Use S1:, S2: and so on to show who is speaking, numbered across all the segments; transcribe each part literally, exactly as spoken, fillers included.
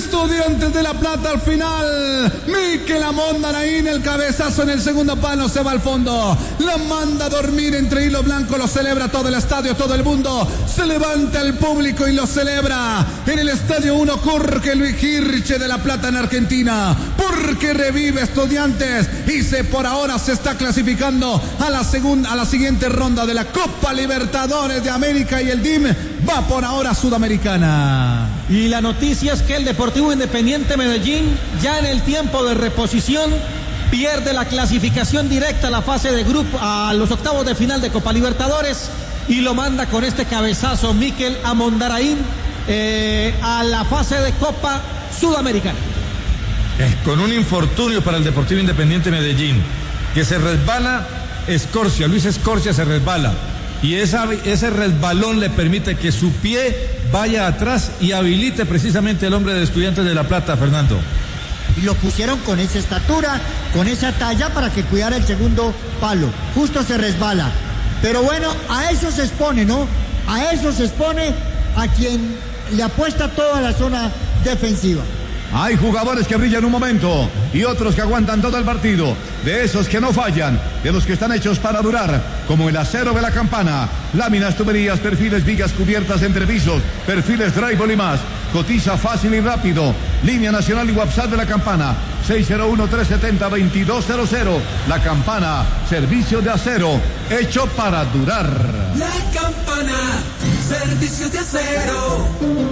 S1: Estudiantes de La Plata al final. Mikel Amondarain, el cabezazo en el segundo palo, se va al fondo. La manda a dormir entre hilo blanco, lo celebra todo el estadio, todo el mundo. Se levanta el público y lo celebra. En el estadio uno Jorge Luis Hirche de La Plata en Argentina. Porque revive Estudiantes y se por ahora se está clasificando a la segunda, a la siguiente ronda de la Copa Libertadores de América, y el D I M va por ahora a Sudamericana.
S2: Y la noticia es que el Deportivo Independiente Medellín, ya en el tiempo de reposición, pierde la clasificación directa a la fase de grupo, a los octavos de final de Copa Libertadores, y lo manda con este cabezazo Mikel Amondarain eh, a la fase de Copa Sudamericana.
S3: Eh, con un infortunio para el Deportivo Independiente Medellín, que se resbala Escorcia, Luis Escorcia se resbala, y esa, ese resbalón le permite que su pie vaya atrás y habilite precisamente el hombre de Estudiantes de La Plata, Fernando.
S4: Y lo pusieron con esa estatura, con esa talla para que cuidara el segundo palo. Justo se resbala. Pero bueno, a eso se expone, ¿no? A eso se expone a quien le apuesta toda la zona defensiva.
S5: Hay jugadores que brillan un momento y otros que aguantan todo el partido. De esos que no fallan, de los que están hechos para durar, como el acero de la Campana. Láminas, tuberías, perfiles, vigas cubiertas entre pisos, perfiles, drywall y más. Cotiza fácil y rápido. Línea nacional y WhatsApp de la Campana. seis cero uno, tres siete cero, dos dos cero cero. La Campana, servicio de acero, hecho para durar.
S6: La Campana, servicio de acero.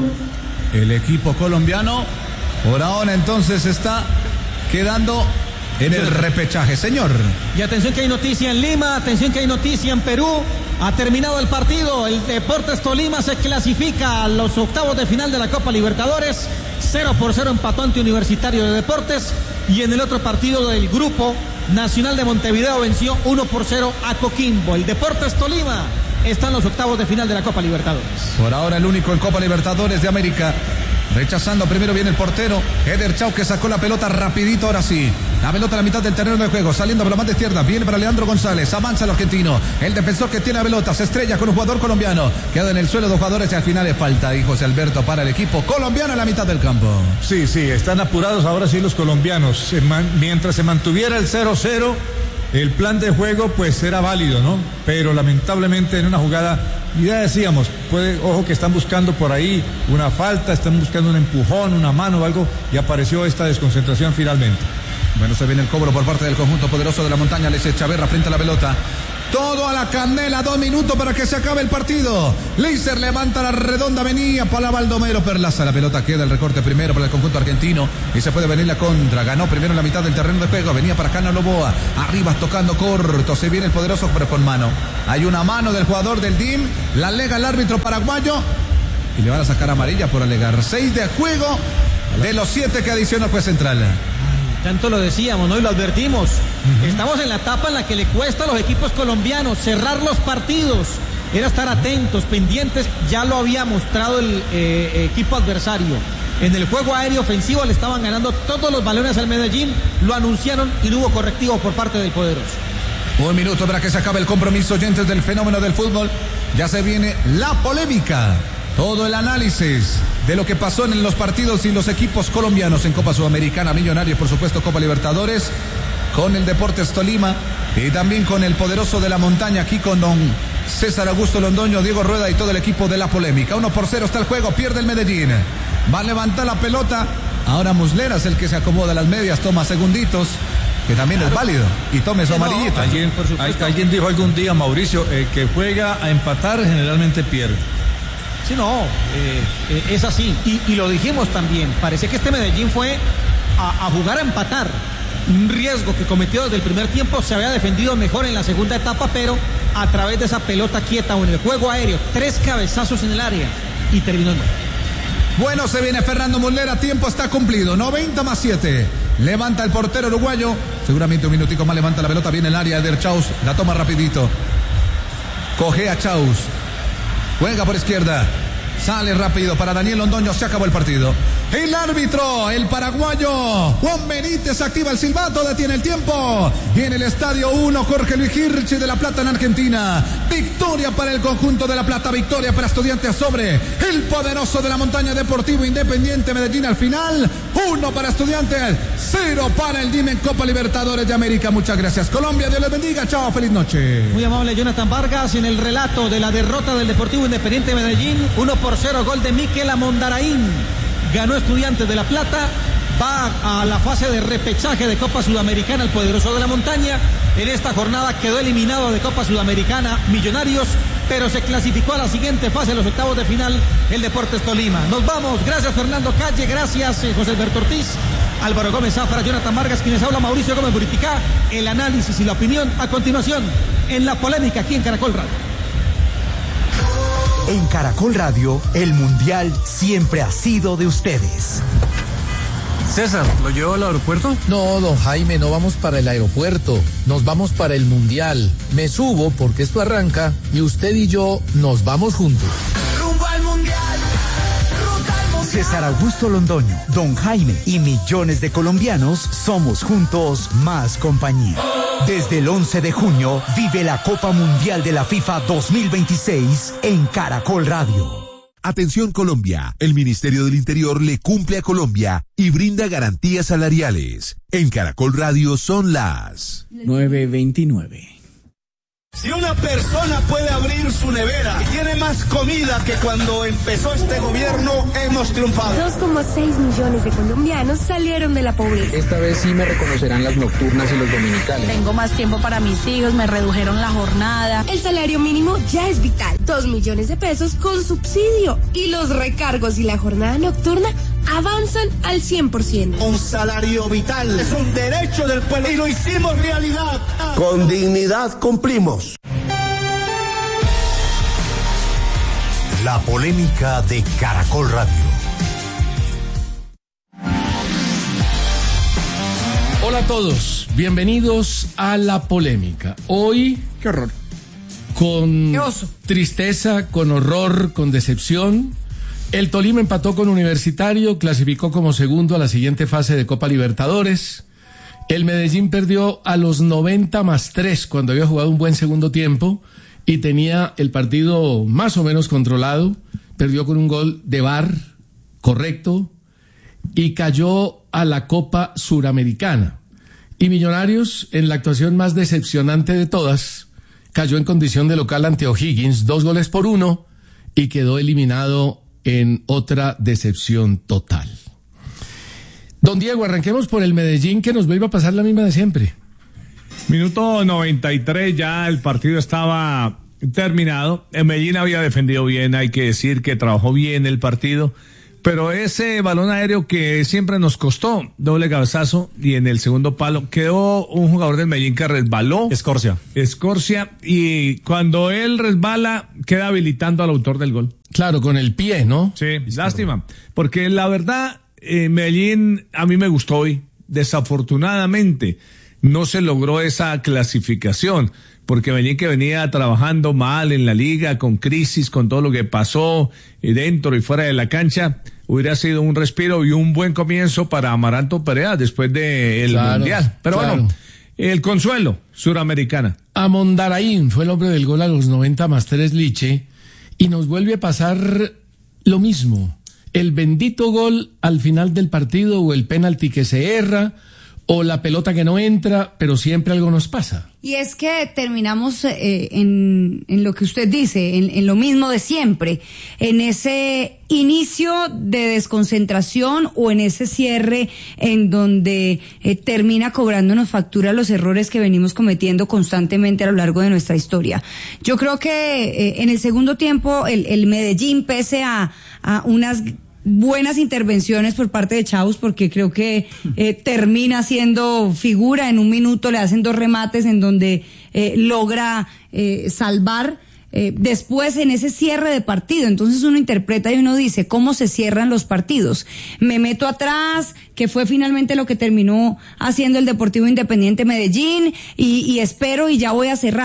S1: El equipo colombiano por ahora entonces está quedando en el repechaje, señor.
S2: Y atención que hay noticia en Lima, atención que hay noticia en Perú. Ha terminado el partido, el Deportes Tolima se clasifica a los octavos de final de la Copa Libertadores. cero por cero empató ante Universitario de Deportes. Y en el otro partido del grupo, Nacional de Montevideo venció uno por cero a Coquimbo. El Deportes Tolima está en los octavos de final de la Copa Libertadores.
S1: Por ahora el único en Copa Libertadores de América. Rechazando, primero viene el portero Eder Chau, que sacó la pelota rapidito, ahora sí. La pelota a la mitad del terreno de juego, saliendo por la banda izquierda, viene para Leandro González, avanza el argentino, el defensor que tiene la pelota, se estrella con un jugador colombiano, queda en el suelo dos jugadores y al final es falta, y José Alberto para el equipo colombiano en la mitad del campo.
S3: Sí, sí, están apurados ahora sí los colombianos. Se man, mientras se mantuviera el cero cero, el plan de juego pues era válido, ¿no? Pero lamentablemente en una jugada, y ya decíamos, puede, ojo que están buscando por ahí una falta, están buscando un empujón, una mano o algo, y apareció esta desconcentración finalmente.
S1: Bueno, se viene el cobro por parte del conjunto poderoso de la montaña, Les Echaverra frente a la pelota. Todo a la candela, dos minutos para que se acabe el partido. Leiser levanta la redonda, venía para Baldomero Perlaza. La pelota queda, el recorte primero para el conjunto argentino y se puede venir la contra. Ganó primero en la mitad del terreno de juego, venía para Cano Loboa. Arriba tocando corto, se viene el poderoso pero con mano. Hay una mano del jugador del D I M, la alega el árbitro paraguayo y le van a sacar amarilla por alegar. Seis de juego de los siete que adicionó el juez central.
S2: Tanto lo decíamos, ¿no? Y lo advertimos. Uh-huh. Estamos en la etapa en la que le cuesta a los equipos colombianos cerrar los partidos. Era estar atentos, pendientes. Ya lo había mostrado el eh, equipo adversario. En el juego aéreo ofensivo le estaban ganando todos los balones al Medellín. Lo anunciaron y no hubo correctivo por parte del poderoso.
S1: Un minuto para que se acabe el compromiso, oyentes del fenómeno del fútbol. Ya se viene la polémica. Todo el análisis de lo que pasó en los partidos y los equipos colombianos en Copa Sudamericana, Millonarios, por supuesto, Copa Libertadores, con el Deportes Tolima y también con el poderoso de la montaña, aquí con don César Augusto Londoño, Diego Rueda y todo el equipo de la polémica. Uno por cero está el juego, pierde el Medellín. Va a levantar la pelota. Ahora Muslera es el que se acomoda las medias, toma segunditos, que también claro. Es válido, y tome su amarillita.
S3: No, alguien, alguien dijo algún día, Mauricio, el que juega a empatar generalmente pierde.
S2: Sí, no, eh, eh, es así. Y, y lo dijimos también. Parece que este Medellín fue a, a jugar a empatar. Un riesgo que cometió desde el primer tiempo. Se había defendido mejor en la segunda etapa, pero a través de esa pelota quieta o en el juego aéreo, tres cabezazos en el área y terminó en gol.
S1: Bueno, se viene Fernando Muslera, tiempo está cumplido, noventa más siete. Levanta el portero uruguayo. Seguramente un minutico más levanta la pelota, viene el área de Chaus, la toma rapidito. Coge a Chaus. Juega por izquierda. Sale rápido para Daniel Londoño. Se acabó el partido. El árbitro, el paraguayo Juan Benítez, activa el silbato, detiene el tiempo. Y en el estadio uno, Jorge Luis Hirchi de La Plata en Argentina. Victoria para el conjunto de La Plata, victoria para Estudiantes sobre el poderoso de la montaña, Deportivo Independiente Medellín al final. Uno para Estudiantes, cero para el D I M en Copa Libertadores de América. Muchas gracias, Colombia, Dios les bendiga, chao, feliz noche.
S2: Muy amable Jonathan Vargas en el relato de la derrota del Deportivo Independiente Medellín. Uno por cero, gol de Miquel Amondaraín. Ganó Estudiantes de La Plata, va a la fase de repechaje de Copa Sudamericana, el poderoso de la montaña. En esta jornada quedó eliminado de Copa Sudamericana Millonarios, pero se clasificó a la siguiente fase, los octavos de final, el Deportes Tolima. Nos vamos, gracias Fernando Calle, gracias eh, José Alberto Ortiz, Álvaro Gómez Zafra, Jonathan Vargas, quienes habla Mauricio Gómez Buriticá. El análisis y la opinión a continuación en La Polémica aquí en Caracol Radio.
S7: En Caracol Radio, el Mundial siempre ha sido de ustedes.
S8: César, ¿lo llevo al aeropuerto?
S9: No, don Jaime, no vamos para el aeropuerto, nos vamos para el Mundial. Me subo porque esto arranca y usted y yo nos vamos juntos.
S6: Rumbo al Mundial.
S7: César Augusto Londoño, don Jaime y millones de colombianos somos juntos más compañía. Desde el once de junio vive la Copa Mundial de la FIFA dos mil veintiséis en Caracol Radio.
S10: Atención Colombia, el Ministerio del Interior le cumple a Colombia y brinda garantías salariales. En Caracol Radio son las
S11: nueve veintinueve.
S12: Si una persona puede abrir su nevera y tiene más comida que cuando empezó este gobierno, hemos triunfado.
S13: dos coma seis millones de colombianos salieron de la pobreza.
S11: Esta vez sí me reconocerán las nocturnas y los dominicales.
S14: Tengo más tiempo para mis hijos, me redujeron la jornada.
S13: El salario mínimo ya es vital. Dos millones de pesos con subsidio. Y los recargos y la jornada nocturna avanzan al cien por ciento.
S12: Un salario vital es un derecho del pueblo y lo hicimos realidad.
S15: Con dignidad cumplimos.
S7: La Polémica de Caracol Radio.
S16: Hola a todos, bienvenidos a La Polémica. Hoy,
S2: qué horror,
S16: con
S2: qué oso.
S16: Tristeza, con horror, con decepción, el Tolima empató con Universitario, clasificó como segundo a la siguiente fase de Copa Libertadores. El Medellín perdió a los noventa más tres cuando había jugado un buen segundo tiempo y tenía el partido más o menos controlado. Perdió con un gol de V A R correcto y cayó a la Copa Suramericana. Y Millonarios, en la actuación más decepcionante de todas, cayó en condición de local ante O'Higgins, dos goles por uno, y quedó eliminado en otra decepción total. Don Diego, arranquemos por el Medellín, que nos vuelve a pasar la misma de siempre.
S3: Minuto noventa y tres, ya el partido estaba terminado. El Medellín había defendido bien, hay que decir que trabajó bien el partido, pero ese balón aéreo que siempre nos costó, doble cabezazo, y en el segundo palo quedó un jugador del Medellín que resbaló.
S8: Escorcia.
S3: Escorcia, y cuando él resbala, queda habilitando al autor del gol.
S16: Claro, con el pie, ¿no?
S3: Sí, lástima, porque la verdad, eh, Medellín a mí me gustó hoy. Desafortunadamente no se logró esa clasificación, porque Medellín, que venía trabajando mal en la liga, con crisis, con todo lo que pasó dentro y fuera de la cancha, hubiera sido un respiro y un buen comienzo para Amaranto Perea después del
S16: claro,
S3: Mundial. Pero claro, bueno, el consuelo, Suramericana.
S16: Amondaraín fue el hombre del gol a los noventa más tres, Liche, y nos vuelve a pasar lo mismo. El bendito gol al final del partido, o el penalti que se erra, o la pelota que no entra, pero siempre algo nos pasa.
S14: Y es que terminamos eh, en, en lo que usted dice, en, en lo mismo de siempre, en ese inicio de desconcentración o en ese cierre en donde eh, termina cobrándonos factura los errores que venimos cometiendo constantemente a lo largo de nuestra historia. Yo creo que eh, en el segundo tiempo el, el Medellín, pese a, a unas buenas intervenciones por parte de Chaus, porque creo que eh, termina siendo figura. En un minuto le hacen dos remates en donde eh, logra eh, salvar. Eh, después, en ese cierre de partido, entonces uno interpreta y uno dice, ¿cómo se cierran los partidos? Me meto atrás, que fue finalmente lo que terminó haciendo el Deportivo Independiente Medellín, y, y espero y ya voy a cerrar.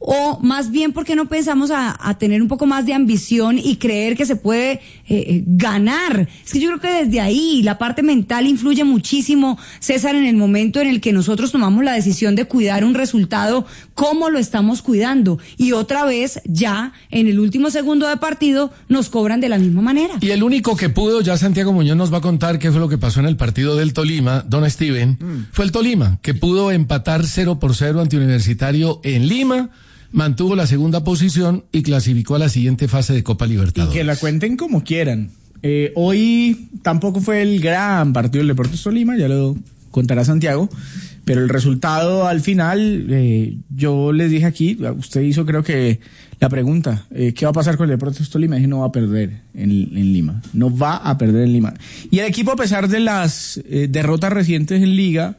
S14: O más bien, ¿por qué no pensamos a, a tener un poco más de ambición y creer que se puede eh, ganar? Es que yo creo que desde ahí la parte mental influye muchísimo, César, en el momento en el que nosotros tomamos la decisión de cuidar un resultado, cómo lo estamos cuidando. Y otra vez, ya en el último segundo de partido, nos cobran de la misma manera.
S16: Y el único que pudo, ya Santiago Muñoz nos va a contar qué fue lo que pasó en el partido del Tolima, don Steven, mm. fue el Tolima, que pudo empatar cero por cero ante Universitario en Lima, mantuvo la segunda posición y clasificó a la siguiente fase de Copa Libertadores.
S17: Y que la cuenten como quieran. Eh, hoy tampoco fue el gran partido del Deportes Tolima, ya lo contará Santiago, pero el resultado al final, eh, yo les dije aquí, usted hizo creo que la pregunta, eh, ¿qué va a pasar con el Deportes Tolima? Dije, no va a perder en, en Lima, no va a perder en Lima. Y el equipo, a pesar de las eh, derrotas recientes en Liga,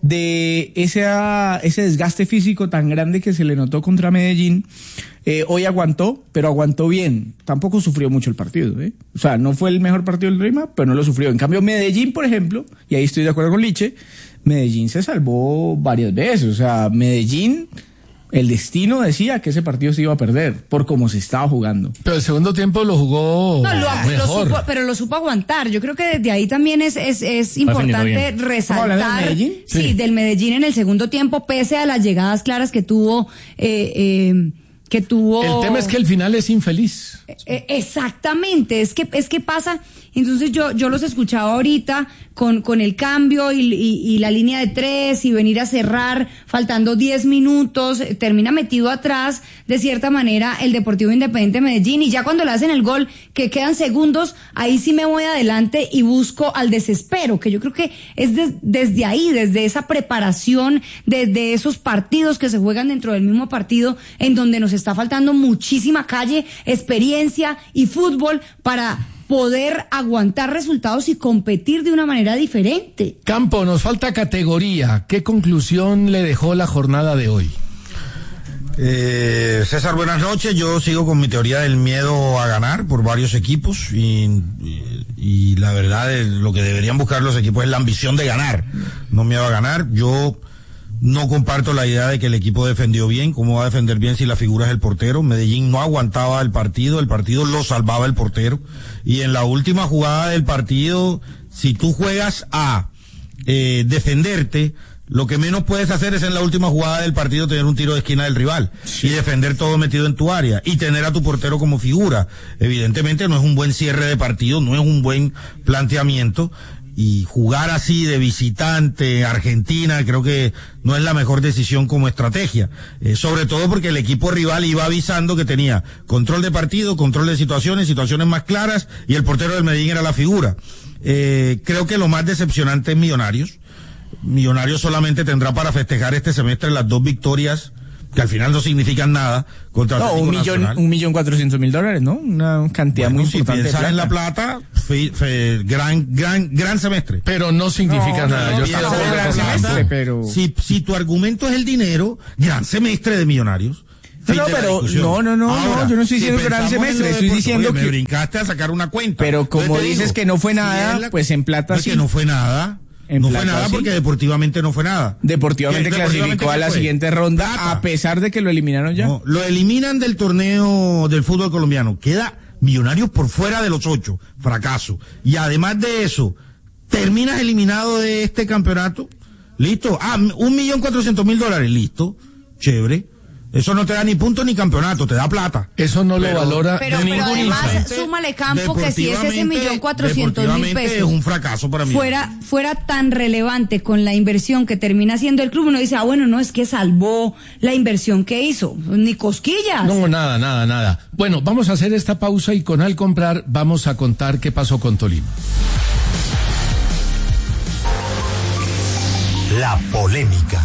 S17: de ese, ese desgaste físico tan grande que se le notó contra Medellín, eh, hoy aguantó, pero aguantó bien. Tampoco sufrió mucho el partido, ¿eh? O sea, no fue el mejor partido del Tolima, pero no lo sufrió. En cambio, Medellín, por ejemplo, y ahí estoy de acuerdo con Liche, Medellín se salvó varias veces. O sea, Medellín, el destino decía que ese partido se iba a perder por cómo se estaba jugando.
S16: Pero el segundo tiempo lo jugó
S14: no, lo,
S16: mejor.
S14: Lo supo, pero lo supo aguantar. Yo creo que desde ahí también es, es, es importante resaltar.
S17: ¿Del Medellín?
S14: Sí,
S16: sí,
S14: del Medellín en el segundo tiempo, pese a las llegadas claras que tuvo... Eh, eh, que tuvo...
S16: El tema es que el final es infeliz.
S14: Eh, exactamente, es que es que pasa, entonces yo yo los escuchaba ahorita con con el cambio y, y, y la línea de tres y venir a cerrar faltando diez minutos, termina metido atrás de cierta manera el Deportivo Independiente Medellín, y ya cuando le hacen el gol, que quedan segundos, ahí sí me voy adelante y busco al desespero, que yo creo que es de, desde ahí, desde esa preparación, desde esos partidos que se juegan dentro del mismo partido, en donde nos está faltando muchísima calle, experiencia y fútbol para poder aguantar resultados y competir de una manera diferente.
S16: Campo, nos falta categoría. ¿Qué conclusión le dejó la jornada de hoy?
S18: Eh, César, buenas noches. Yo sigo con mi teoría del miedo a ganar por varios equipos y, y, y la verdad es, lo que deberían buscar los equipos es la ambición de ganar, no miedo a ganar. Yo no comparto la idea de que el equipo defendió bien. ¿Cómo va a defender bien si la figura es el portero? Medellín no aguantaba el partido, el partido lo salvaba el portero. Y en la última jugada del partido, si tú juegas a eh, defenderte, lo que menos puedes hacer es en la última jugada del partido tener un tiro de esquina del rival, sí, y defender todo metido en tu área y tener a tu portero como figura. Evidentemente no es un buen cierre de partido, no es un buen planteamiento. Y jugar así de visitante Argentina creo que no es la mejor decisión como estrategia, eh, sobre todo porque el equipo rival iba avisando que tenía control de partido, control de situaciones, situaciones más claras, y el portero del Medellín era la figura. Eh, creo que lo más decepcionante es Millonarios. Millonarios solamente tendrá para festejar este semestre las dos victorias que al final no significan nada contra
S17: no,
S18: Atlético
S17: un millón,
S18: Nacional.
S17: un millón cuatrocientos mil dólares, ¿no? Una cantidad
S18: Bueno,
S17: muy
S18: si
S17: importante.
S18: piensas
S17: de plata.
S18: en la plata, fe, fe, gran, gran, gran semestre.
S16: Pero no significa
S18: no,
S16: nada.
S18: No,
S16: Yo
S18: piensa
S16: estaba
S18: en gran semestre, pero si, si tu argumento es el dinero, gran semestre de Millonarios.
S17: No, no, pero no, no, no, Ahora, no, yo no estoy diciendo si gran semestre, estoy diciendo
S18: oye,
S17: que
S18: me brincaste a sacar una cuenta.
S17: Pero como dices digo, que no fue nada, si la... pues en plata
S18: no,
S17: sí.
S18: Que no fue nada. En no fue nada sí. Porque deportivamente no fue nada.
S17: Deportivamente clasificó a la siguiente ronda plata. A pesar de que lo eliminaron ya.
S18: No, lo eliminan del torneo del fútbol colombiano. Queda Millonarios por fuera de los ocho. Fracaso. Y además de eso, terminas eliminado de este campeonato. Listo. Ah, un millón cuatrocientos mil dólares. Listo. Chévere. Eso no te da ni punto ni campeonato, te da plata.
S16: Eso no
S18: pero,
S16: lo valora
S14: pero,
S16: de
S14: pero
S16: ningún
S14: además,
S16: instante.
S14: súmale, Campo, que si es ese millón cuatrocientos mil pesos
S18: es un fracaso para mí.
S14: Fuera, fuera tan relevante con la inversión que termina haciendo el club, uno dice, ah, bueno, no, es que salvó la inversión que hizo. Ni cosquillas.
S16: No, nada, nada, nada. Bueno, vamos a hacer esta pausa y con Al Comprar vamos a contar qué pasó con Tolima.
S10: La polémica.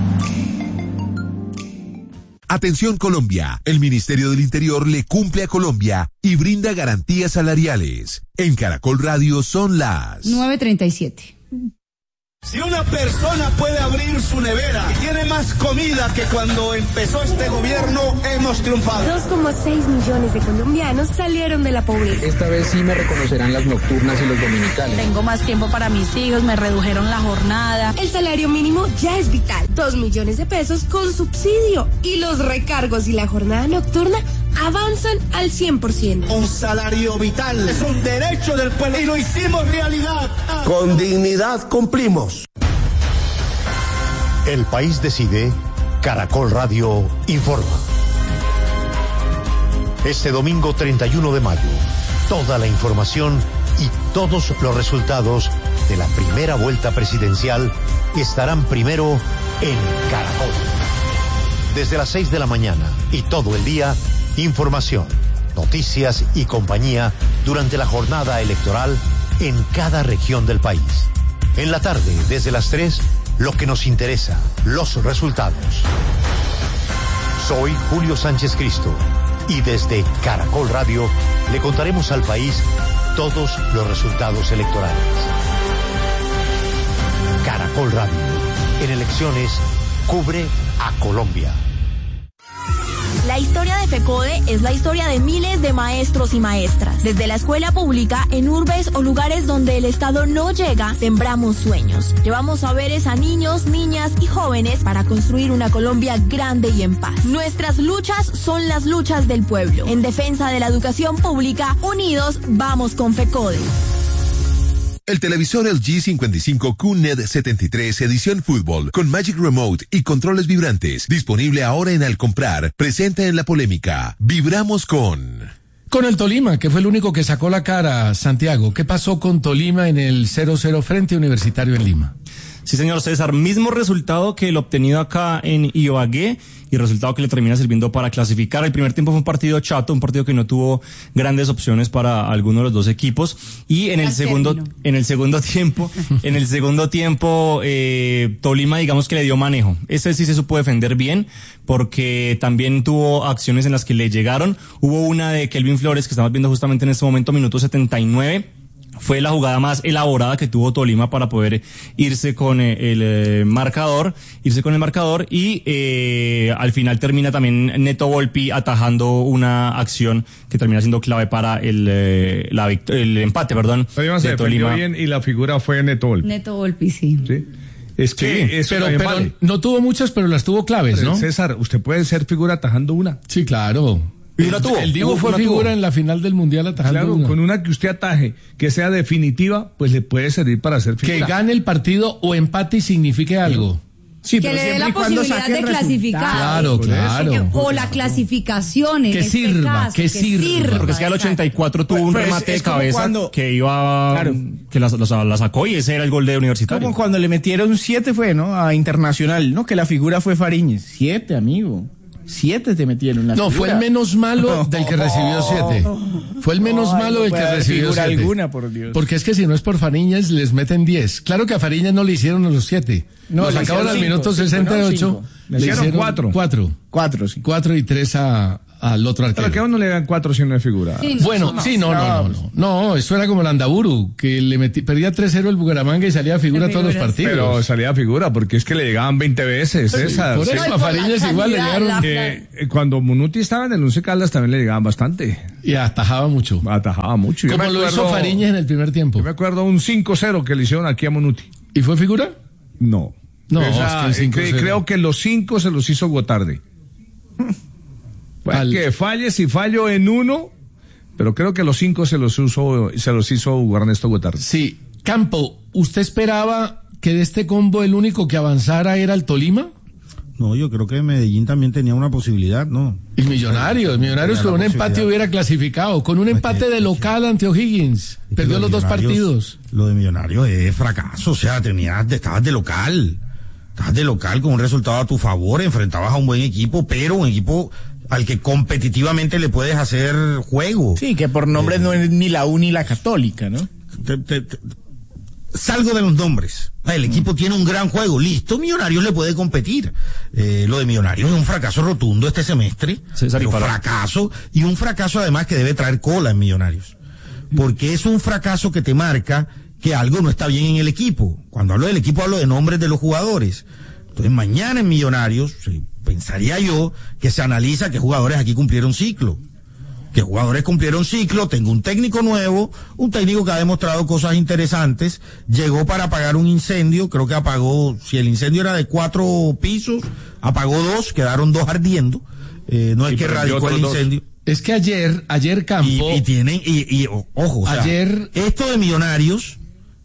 S10: Atención Colombia, el Ministerio del Interior le cumple a Colombia y brinda garantías salariales. En Caracol Radio son las
S14: nueve treinta y siete.
S12: Si una persona puede abrir su nevera y tiene más comida que cuando empezó este gobierno, hemos triunfado.
S13: dos coma seis millones de colombianos salieron de la pobreza.
S11: Esta vez sí me reconocerán las nocturnas y los dominicales.
S19: Tengo más tiempo para mis hijos, me redujeron la jornada.
S13: El salario mínimo ya es vital, dos millones de pesos con subsidio. Y los recargos y la jornada nocturna avanzan al cien por ciento.
S12: Un salario vital es un derecho del pueblo y lo hicimos realidad.
S15: Con dignidad cumplimos.
S20: El país decide, Caracol Radio informa. Este domingo treinta y uno de mayo, toda la información y todos los resultados de la primera vuelta presidencial estarán primero en Caracol. Desde las seis de la mañana y todo el día, información, noticias y compañía durante la jornada electoral en cada región del país. En la tarde, desde las tres, lo que nos interesa, los resultados. Soy Julio Sánchez Cristo y desde Caracol Radio le contaremos al país todos los resultados electorales. Caracol Radio, en elecciones, cubre a Colombia.
S19: La historia de FECODE es la historia de miles de maestros y maestras. Desde la escuela pública, en urbes o lugares donde el Estado no llega, sembramos sueños. Llevamos saberes a niños, niñas y jóvenes para construir una Colombia grande y en paz. Nuestras luchas son las luchas del pueblo. En defensa de la educación pública, unidos vamos con FECODE.
S10: El televisor L G cincuenta y cinco Q N E D setenta y tres edición fútbol con Magic Remote y controles vibrantes, disponible ahora en Al Comprar, presenta en la polémica. Vibramos con...
S16: Con el Tolima, que fue el único que sacó la cara, Santiago. ¿Qué pasó con Tolima en el cero cero frente a Universitario en Lima?
S21: Sí, señor César, mismo resultado que el obtenido acá en Ibagué y resultado que le termina sirviendo para clasificar. El primer tiempo fue un partido chato, un partido que no tuvo grandes opciones para alguno de los dos equipos y en el Al segundo término. en el segundo tiempo, en el segundo tiempo eh, Tolima digamos que le dio manejo. Ese sí se supo defender bien porque también tuvo acciones en las que le llegaron. Hubo una de Kelvin Flores que estamos viendo justamente en este momento, minuto setenta y nueve. Fue la jugada más elaborada que tuvo Tolima para poder irse con el eh, marcador, irse con el marcador y eh, al final termina también Neto Volpi atajando una acción que termina siendo clave para el eh, la el empate, perdón,
S3: Tolima se
S21: de Tolima.
S3: Bien y la figura fue Neto Volpi.
S14: Neto Volpi, sí.
S3: Sí. Es que
S16: sí,
S3: eso
S16: pero, pero
S3: vale.
S16: no tuvo muchas, pero las tuvo claves,
S3: pero
S16: ¿no?
S3: César, usted puede ser figura atajando una.
S16: Sí, claro.
S21: Y la tuvo.
S16: El Divo fue figura tuvo. en la final del Mundial atajando
S3: Claro,
S16: una.
S3: con una que usted ataje, que sea definitiva, pues le puede servir para ser figura.
S16: Que gane el partido o empate y signifique algo.
S14: Sí, que le dé la posibilidad de clasificar.
S16: Claro, claro.
S14: O la clasificación en
S16: que
S14: este
S16: sirva,
S14: caso,
S16: que,
S14: que
S16: sirva.
S14: sirva.
S21: Porque es que al ochenta y cuatro tuvo un
S17: pues,
S21: remate de cabeza
S17: cuando,
S21: que iba, claro, que la, la, la sacó y ese era el gol de Universitario.
S17: Como cuando le metieron siete fue, ¿no? A Internacional, ¿no? Que la figura fue Fariñez. Siete, amigo. Siete te metieron la
S16: No,
S17: figura.
S16: fue el menos malo del que recibió siete. Fue el menos
S17: Ay,
S16: malo
S17: no
S16: del
S17: puede
S16: que
S17: haber
S16: recibió
S17: figura
S16: siete.
S17: alguna, por Dios.
S16: Porque es que si no es por Fariñez, les meten diez. Claro que a Fariñez no le hicieron los siete.
S17: No,
S16: lo
S17: le
S16: sacaron al
S17: cinco,
S16: minuto
S17: cinco,
S16: sesenta y ocho.
S17: no,
S3: le hicieron cuatro.
S16: Cuatro.
S17: Cuatro, sí.
S16: Cuatro y tres a, al otro arquero.
S3: Pero que a uno le dan cuatro si no es figura.
S14: Sí, no,
S16: bueno,
S14: no,
S16: sí, no, no, no, no. No, eso era como el Andaburu, que le metí, perdía tres cero el Bucaramanga y salía a figura todos los partidos.
S3: Pero salía a figura porque es que le llegaban veinte veces, César.
S16: Por eso
S3: sí.
S16: a Fariñez igual le llegaron.
S3: Eh, eh, cuando Munuti estaba en el Once Caldas también le llegaban bastante.
S16: Y atajaba mucho.
S3: Atajaba mucho.
S16: Como lo hizo Fariñez en el primer tiempo.
S3: Yo me acuerdo un cinco cero que le hicieron aquí a Munuti.
S16: ¿Y fue figura?
S3: No.
S16: No,
S3: Esa,
S16: es que el cinco cero.
S3: Creo que los cinco se los hizo Gotarde. Bueno, Al... que falle si fallo en uno, pero creo que los cinco se los hizo, se los hizo Ernesto Gotarde.
S16: Sí. Campo, ¿usted esperaba que de este combo el único que avanzara era el Tolima?
S18: No, yo creo que Medellín también tenía una posibilidad, ¿no?
S16: Y Millonarios, Millonarios con un empate hubiera clasificado, con un empate de local ante O'Higgins, perdió los dos partidos.
S18: Lo de Millonarios es fracaso, o sea, tenías, estabas de local, estabas de local con un resultado a tu favor, enfrentabas a un buen equipo, pero un equipo al que competitivamente le puedes hacer juego.
S17: Sí, que por nombres eh, no es ni la U ni la Católica, ¿no?
S18: Te, te, te, salgo de los nombres. El equipo tiene un gran juego, listo, Millonarios le puede competir. Eh, lo de Millonarios es un fracaso rotundo este semestre, César, pero fracaso, y un fracaso además que debe traer cola en Millonarios. porque es un fracaso que te marca que algo no está bien en el equipo. Cuando hablo del equipo hablo de nombres de los jugadores. Entonces mañana en Millonarios, pensaría yo que se analiza qué jugadores aquí cumplieron ciclo. Que jugadores cumplieron ciclo, tengo un técnico nuevo, un técnico que ha demostrado cosas interesantes, llegó para apagar un incendio, creo que apagó, si el incendio era de cuatro pisos, apagó dos, quedaron dos ardiendo, eh, no es que radicó el incendio.
S16: Dos. Es que ayer, ayer Campo...
S18: Y, y tienen, y, y ojo, o sea,
S16: ayer...
S18: esto de Millonarios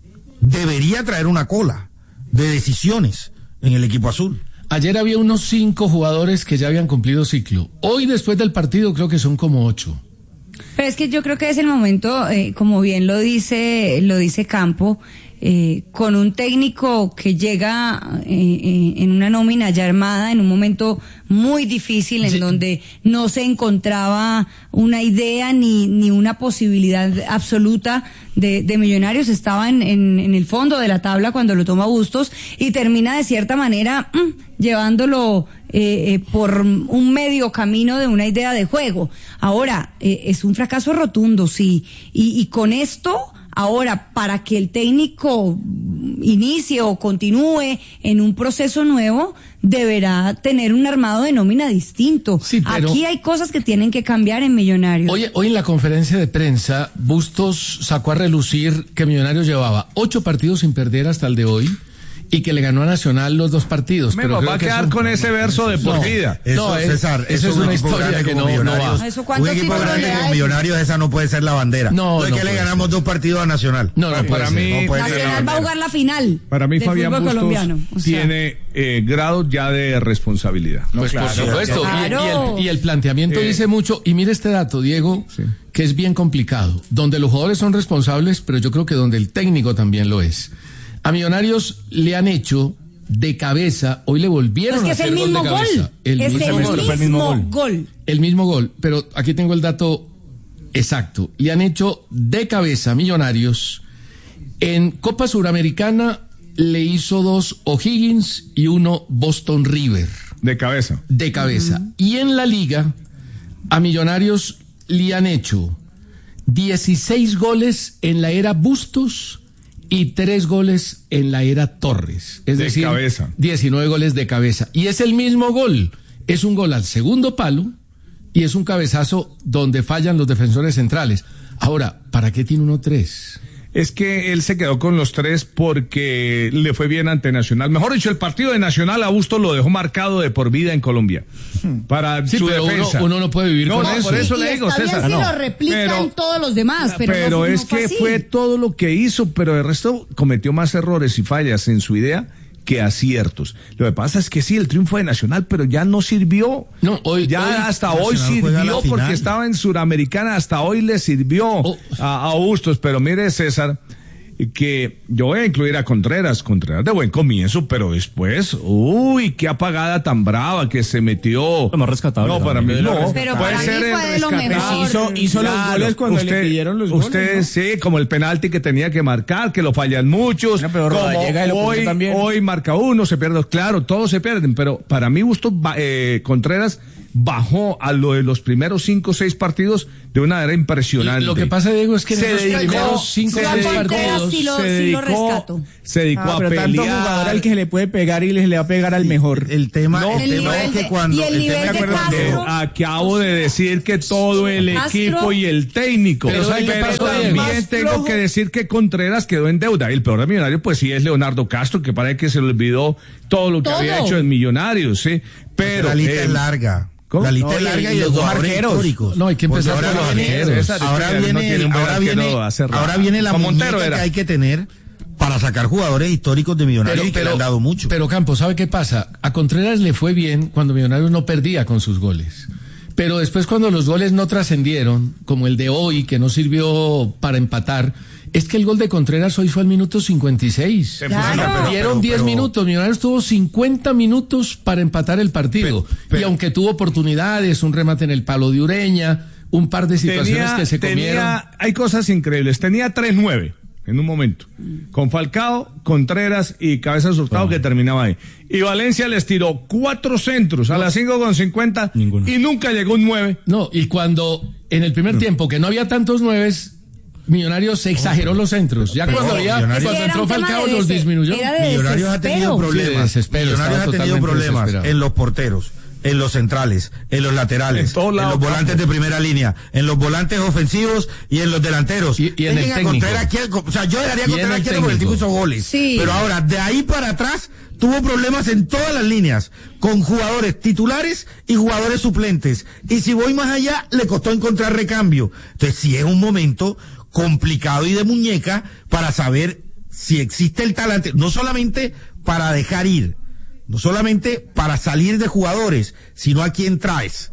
S18: debería traer una cola de decisiones en el equipo azul.
S16: Ayer había unos cinco jugadores que ya habían cumplido ciclo. Hoy, después del partido, creo que son como ocho.
S14: Pero es que yo creo que es el momento, eh, como bien lo dice, lo dice Campo, eh, con un técnico que llega eh, eh, en una nómina ya armada, en un momento muy difícil, en sí. donde no se encontraba una idea ni, ni una posibilidad absoluta de, de Millonarios. Estaba en, en, en el fondo de la tabla cuando lo toma Bustos y termina de cierta manera mmm, llevándolo eh, eh, por un medio camino de una idea de juego. Ahora, eh, es un fracaso rotundo, sí, y, y con esto... Ahora, para que el técnico inicie o continúe en un proceso nuevo, deberá tener un armado de nómina distinto.
S16: Sí, pero
S14: aquí hay cosas que tienen que cambiar en Millonarios.
S16: Hoy, hoy en la conferencia de prensa, Bustos sacó a relucir que Millonarios llevaba ocho partidos sin perder hasta el de hoy y que le ganó a Nacional los dos partidos.
S3: Me
S16: pero
S3: va a quedar eso, con ese verso de por
S18: no,
S3: vida.
S18: Eso,
S16: no,
S18: César,
S16: eso, eso es una historia que no, no va.
S14: ¿Eso
S18: un equipo grande con Millonarios, esa no puede ser la bandera.
S16: No,
S18: no es
S16: no
S18: que le ganamos
S16: ser.
S18: dos partidos a Nacional.
S16: No, no,
S3: no para mí,
S18: no
S14: Nacional va a jugar la final.
S3: Para mí, Fabián Bustos
S14: colombiano. O sea,
S3: tiene eh, grado ya de responsabilidad.
S16: No, pues claro, por supuesto.
S14: Claro.
S16: Y, y, el, y el planteamiento
S3: eh,
S16: dice mucho. Y mire este dato, Diego, sí. que es bien complicado. Donde los jugadores son responsables, pero yo creo que donde el técnico también lo es. A Millonarios le han hecho de cabeza, hoy le volvieron
S14: pues que
S16: a hacer
S14: es el
S16: gol
S14: mismo
S16: de cabeza.
S14: Gol.
S16: El
S14: es
S16: mismo
S14: el
S16: gol.
S14: mismo,
S16: el mismo
S14: gol.
S16: gol. El mismo gol, pero aquí tengo el dato exacto. Le han hecho de cabeza a Millonarios. En Copa Suramericana le hizo dos O'Higgins y uno Boston River.
S3: De cabeza.
S16: De cabeza. Uh-huh. Y en la liga, a Millonarios le han hecho dieciséis goles en la era Bustos y tres goles en la era Torres. Es
S3: de
S16: decir,
S3: cabeza.
S16: diecinueve goles de cabeza. Y es el mismo gol. Es un gol al segundo palo y es un cabezazo donde fallan los defensores centrales. Ahora, ¿para qué tiene uno tres?
S3: Es que él se quedó con los tres porque le fue bien ante Nacional. Mejor dicho, el partido de Nacional a Bustos lo dejó marcado de por vida en Colombia. Para
S16: sí,
S3: su
S16: pero
S3: defensa.
S16: Uno, uno no puede vivir
S3: no,
S16: con
S3: no,
S16: eso.
S3: Por eso
S14: y
S3: le digo,
S14: está
S3: César.
S14: Bien si
S3: no,
S14: lo replican
S3: pero,
S14: todos los demás, pero,
S3: pero
S14: no,
S3: es
S14: no fue
S3: que
S14: así.
S3: fue todo lo que hizo, pero el resto cometió más errores y fallas en su idea que aciertos. Lo que pasa es que sí, el triunfo de Nacional, pero ya no sirvió.
S16: No, hoy,
S3: ya
S16: hoy,
S3: hasta hoy sirvió porque estaba en Suramericana, hasta hoy le sirvió oh. a, a Bustos, pero mire, César, que yo voy a incluir a Contreras, Contreras de buen comienzo, pero después, uy, qué apagada tan brava que se metió.
S21: Lo más rescatable.
S3: No, para mí no.
S14: Pero
S3: puede
S14: para
S3: ser
S14: mí fue de lo mejor.
S17: Hizo, hizo claro, los goles cuando usted, le pidieron los goles.
S3: Usted
S17: ¿no?
S3: sí, como el penalti que tenía que marcar, que lo fallan muchos.
S17: No, pero
S3: como
S17: llega y lo
S3: hoy,
S17: también.
S3: hoy marca uno, se pierde. Claro, todos se pierden, pero para mí Bustos, eh, Contreras bajó a lo de los primeros cinco o seis partidos de una manera impresionante.
S16: Y lo que pasa, Diego, es que en
S3: se
S16: esos
S3: dedicó,
S16: primeros cinco o seis partidos
S14: sí lo,
S3: se dedicó,
S14: sí lo rescato.
S3: Se dedicó
S17: ah,
S3: a
S17: pero
S3: pelear.
S17: Tanto jugador al que se le puede pegar y le va a pegar al mejor.
S18: El tema,
S3: no,
S18: el
S3: el
S18: tema es que cuando
S14: y el, el nivel de Castro,
S3: acabo de decir que todo el
S14: Castro,
S3: equipo y el técnico.
S16: Pero,
S3: pero, pero
S16: pasó,
S3: también
S16: Castro,
S3: tengo que decir que Contreras quedó en deuda. El peor de Millonarios, pues sí, es Leonardo Castro, que parece que se le olvidó todo lo que
S14: todo.
S3: había hecho en Millonarios, sí. Pero
S18: la lista
S3: eh,
S18: es larga. ¿Cómo? La lista
S17: no,
S18: es larga y,
S17: y
S18: los dos arqueros
S17: históricos.
S16: No, hay que empezar
S18: ahora
S16: por los
S18: viene,
S16: arqueros.
S18: Ahora viene, ahora viene, ahora viene la muñeca que hay que tener para sacar jugadores históricos de Millonarios pero, y que pero, le han dado mucho.
S16: Pero Campos, ¿sabe qué pasa? A Contreras le fue bien cuando Millonarios no perdía con sus goles. Pero después cuando los goles no trascendieron, como el de hoy, que no sirvió para empatar, es que el gol de Contreras hoy fue al minuto cincuenta y seis.
S14: Claro.
S16: Dieron diez minutos, Millonarios tuvo cincuenta minutos para empatar el partido. Pero, pero, y aunque tuvo oportunidades, un remate en el palo de Ureña, un par de situaciones
S3: tenía,
S16: que se
S3: tenía,
S16: comieron.
S3: Hay cosas increíbles. Tenía tres nueve en un momento. Con Falcao, Contreras y Cabezas Hurtado oh. que terminaba ahí. Y Valencia les tiró cuatro centros no. a las cinco con cincuenta y nunca llegó un nueve.
S16: No, y cuando en el primer no. tiempo que no había tantos nueves, Millonarios exageró los centros. Ya
S14: Pero
S16: cuando,
S14: sí,
S16: había, cuando
S14: era
S16: entró
S14: un tema
S16: Falcao
S14: de
S16: los
S14: dese-
S16: disminuyó.
S14: era de
S18: Millonarios ha tenido
S14: desespero.
S18: problemas.
S16: Sí, de desespero,
S18: Millonarios
S16: estaba
S18: ha tenido
S16: totalmente
S18: problemas
S16: desesperado.
S18: en los porteros, en los centrales, en los laterales,
S3: En todos
S18: en
S3: lados,
S18: los volantes
S3: campo.
S18: de primera línea, en los volantes ofensivos y en los delanteros.
S16: Y- y en el
S18: Dejen a
S16: técnico.
S18: Contreras quieto, o sea, yo dejaría a
S16: Y en
S18: Contreras
S16: el
S18: quieto porque el tipo
S16: técnico.
S18: hizo goles.
S14: Sí.
S18: Pero ahora, de ahí para atrás, tuvo problemas en todas las líneas, con jugadores titulares y jugadores suplentes. Y si voy más allá, le costó encontrar recambio. Entonces, sí es un momento complicado y de muñeca para saber si existe el talante, no solamente para dejar ir, no solamente para salir de jugadores, sino a quién traes.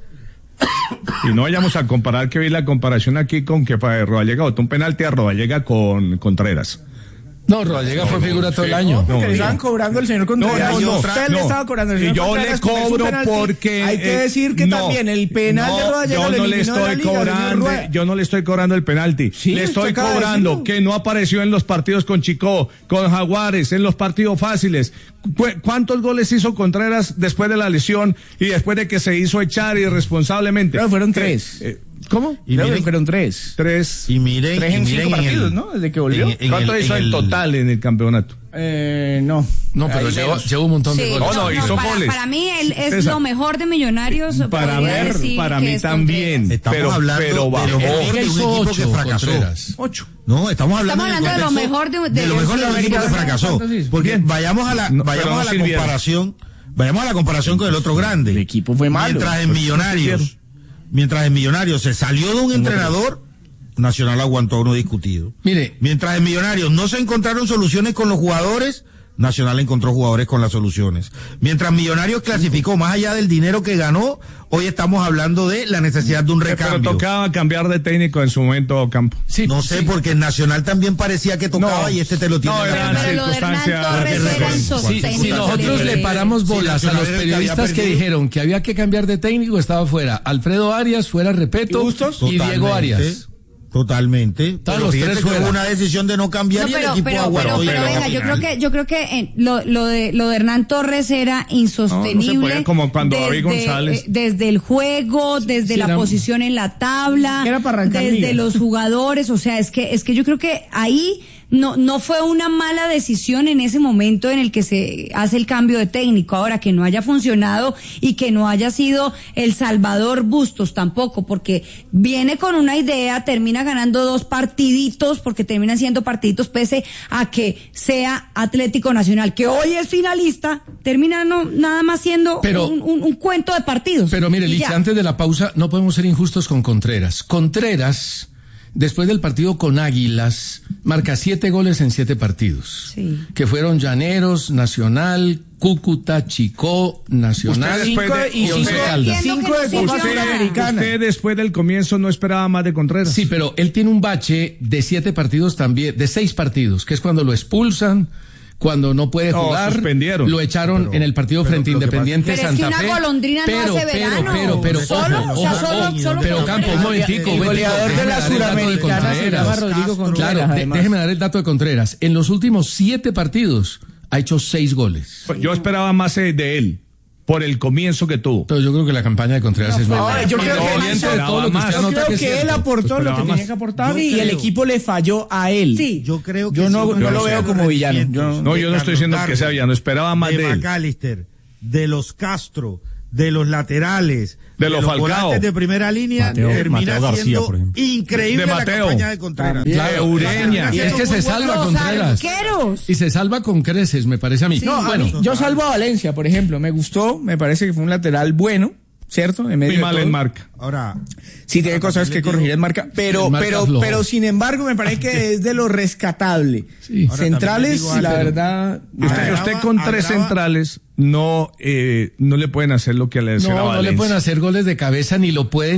S3: Y no vayamos a comparar, que vi la comparación aquí con que fue Rodallega botó un penalti a Rodallega con Contreras.
S16: No, Rodallega fue figura todo el año.
S17: Porque le estaban cobrando el señor Contreras.
S3: No, no, no,
S17: Usted
S3: no.
S17: le estaba cobrando el
S3: Y
S17: señor
S3: yo
S17: Contreras
S3: le
S17: como es un
S3: cobro
S17: penalti.
S3: porque
S17: Hay que
S3: eh,
S17: decir que
S3: no,
S17: también el penal
S3: no,
S17: de Rodallega
S3: yo
S17: lo
S3: no le
S17: eliminó de la
S3: estoy
S17: liga, señor
S3: cobrando,
S17: Rueda.
S3: yo no le estoy cobrando el penalti.
S17: Sí,
S3: le estoy
S17: usted acaba de
S3: cobrando
S17: decirlo.
S3: que no apareció en los partidos con Chico, con Jaguares, en los partidos fáciles. Cu- ¿Cuántos goles hizo Contreras después de la lesión y después de que se hizo echar irresponsablemente?
S17: Creo que fueron tres.
S3: Eh, ¿Cómo?
S18: Y
S17: Creo que
S18: miren,
S17: fueron tres.
S3: Tres.
S18: y miren,
S17: Tres
S18: y
S17: en
S18: miren
S17: cinco
S18: en
S17: partidos,
S18: el-
S17: ¿no? Desde que volvió.
S18: en- en
S3: ¿Cuánto
S18: el-
S3: hizo
S18: en
S3: en
S18: el-
S3: total en el campeonato?
S17: Eh, no.
S16: No, pero
S17: Ahí
S16: llevó,
S17: menos.
S16: llevó un montón de
S14: Sí,
S16: goles.
S3: No, no, hizo
S14: para,
S3: goles.
S14: para mí él es
S3: César.
S14: lo mejor de Millonarios.
S3: Para
S14: podría
S3: ver,
S14: decir
S3: para
S14: que
S3: mí
S14: es
S3: también.
S14: Contreras.
S18: Estamos
S3: pero,
S18: hablando
S3: pero
S18: de
S3: bajó.
S18: lo mejor
S16: Ella
S18: de un
S16: hizo
S18: equipo
S16: ocho,
S18: que fracasó.
S16: Contreras.
S3: Ocho.
S18: No, estamos hablando,
S14: Estamos hablando de lo
S18: contexto
S14: mejor de- de-
S18: de lo mejor de un
S14: de-
S18: equipo que
S14: de-
S18: fracasó.
S3: de-
S18: Porque
S3: Bien.
S18: vayamos a la,
S3: No, pero
S18: vayamos
S3: no
S18: a la
S3: sirvieron.
S18: comparación, vayamos a la comparación con el otro grande.
S17: El equipo fue malo.
S18: Mientras en
S3: Pues,
S18: Millonarios,
S3: no
S18: mientras en Millonarios se salió de un entrenador, Nacional aguantó uno discutido.
S16: Mire,
S18: Mientras en Millonarios no se encontraron soluciones con los jugadores, Nacional encontró jugadores con las soluciones. Mientras Millonarios clasificó más allá del dinero que ganó, hoy estamos hablando de la necesidad de un
S3: Pero
S18: recambio.
S3: tocaba cambiar de técnico en su momento, Campo.
S16: sí,
S18: No sé,
S16: sí.
S18: porque en Nacional también parecía que tocaba
S3: No.
S18: y este te lo tiene
S3: No,
S18: en la
S3: eran
S18: mano.
S14: Pero lo de Hernán
S3: circunstancias-
S14: Torres era
S18: Sí,
S16: Si,
S14: insostenible.
S16: si nosotros le paramos
S18: Sí,
S16: bolas a
S18: Nacional
S16: los
S18: era el que había
S16: periodistas que
S18: perdido.
S16: dijeron que había que cambiar de técnico, estaba fuera Alfredo Arias, fuera Repeto
S17: ¿Y Bustos?
S16: y Diego
S18: Totalmente,
S16: Arias.
S18: Totalmente. Pero
S16: los
S18: fíjate
S16: tres
S18: que
S16: fuera.
S18: hubo una decisión de no cambiar
S14: No,
S18: y el
S14: pero,
S18: equipo
S14: pero,
S18: aguantó
S14: pero,
S18: y
S14: pero
S18: llegó a
S14: venga,
S18: la
S14: yo creo
S18: final.
S14: que, yo creo que eh, lo, lo de lo de Hernán Torres era insostenible.
S3: No, no se podía, como cuando David González.
S14: eh, desde el juego, desde
S16: Sí,
S14: la
S16: era-
S14: posición en la tabla,
S17: Era para arrancar
S14: desde
S17: ligas.
S14: los jugadores, o sea, es que es que yo creo que ahí no no fue una mala decisión en ese momento en el que se hace el cambio de técnico. Ahora que no haya funcionado y que no haya sido el Salvador Bustos tampoco, porque viene con una idea, termina ganando dos partiditos, porque terminan siendo partiditos pese a que sea Atlético Nacional, que hoy es finalista, termina no, nada más siendo
S16: Pero-
S14: un, un- un cuento de partidos.
S16: Pero mire,
S14: Y
S16: Licha,
S14: ya.
S16: antes de la pausa, no podemos ser injustos con Contreras. Contreras, después del partido con Águilas, marca siete goles en siete partidos.
S14: Sí.
S16: Que fueron Llaneros, Nacional, Cúcuta, Chicó, Nacional
S3: Usted después de-
S16: y
S3: y
S16: Once
S3: usted-
S16: Caldas.
S14: Entiendo
S17: Cinco
S14: que
S17: de
S14: no sirvió
S17: Copa
S14: nada.
S17: Sudamericana.
S3: Usted después del comienzo no esperaba más de Contreras.
S16: Sí, pero él tiene un bache de siete partidos también, de seis partidos, que es cuando lo expulsan, cuando no puede
S3: No,
S16: jugar.
S3: suspendieron.
S16: Lo echaron
S18: Pero-
S16: en el partido
S18: pero
S16: frente a
S18: lo que pasa-
S16: Independiente
S14: Pero es que
S16: Santa
S14: una
S16: Fe.
S14: golondrina no
S16: pero,
S14: hace
S16: pero,
S14: verano.
S16: pero, pero,
S14: Solo,
S16: ojo,
S14: o sea,
S16: ojo,
S14: solo-
S16: ojo,
S14: solo
S16: pero
S14: con
S16: Campo, un
S14: Contreras.
S16: momentico,
S17: El
S16: un
S17: goleador
S16: momentico,
S17: de la
S16: déjeme dar el dato de
S17: Suramericana se
S16: Contreras.
S17: llama Rodrigo Contreras,
S16: Claro, de-
S17: además.
S16: déjeme dar el dato de Contreras. En los últimos siete partidos ha hecho seis goles.
S3: Yo esperaba más eh, de él, por el comienzo que tuvo.
S16: Entonces yo creo que la campaña de Contreras es muy
S17: Ahora,
S16: buena.
S17: yo creo que
S16: Independiente de todo lo que usted
S17: Yo
S16: anota
S17: creo
S16: que es
S17: que él
S16: cierto.
S17: aportó lo
S3: Esperaba
S17: que
S3: más.
S17: tenía que aportar
S18: Yo
S17: y
S18: creo-
S17: el equipo le falló a él.
S14: Sí.
S18: Yo creo que
S17: Yo no,
S18: sí,
S17: no lo
S18: porque
S17: veo
S18: los
S17: como villano. Yo-
S18: rendimientos
S3: No, yo no
S18: de
S3: estoy diciendo
S18: Carlos
S3: que sea villano, esperaba más de él.
S18: McAllister, de los Castro, de los laterales,
S3: De los Falcao.
S18: volantes de primera línea,
S21: Mateo-
S18: termina
S21: Mateo García,
S18: siendo
S21: por ejemplo.
S18: increíble
S3: De
S18: la
S3: Mateo.
S18: campaña de Contreras.
S16: Claro,
S3: Ureña.
S16: Y es que se salva
S14: Los
S16: Contreras.
S14: arqueros.
S16: Y se salva con creces, me parece a mí.
S17: No, a
S16: bueno,
S17: mí- yo salvo a Valencia, por ejemplo. Me gustó, me parece que fue un lateral bueno, ¿cierto? En medio
S3: Muy
S17: de
S3: mal
S17: todo.
S3: en marca.
S18: Ahora,
S17: Sí, tiene cosas que corregir en marca, pero,
S16: En marca
S17: pero,
S16: flojo.
S17: pero sin embargo me parece que es de lo rescatable.
S16: Sí.
S18: Ahora
S17: Centrales,
S18: también le digo
S17: la
S18: algo.
S17: verdad.
S3: Usted,
S18: Agrava-
S3: usted con tres
S18: agrava-
S3: centrales no, eh, no le pueden hacer lo que le hacen a
S16: no, no
S3: Valencia.
S16: le pueden hacer goles de cabeza ni lo pueden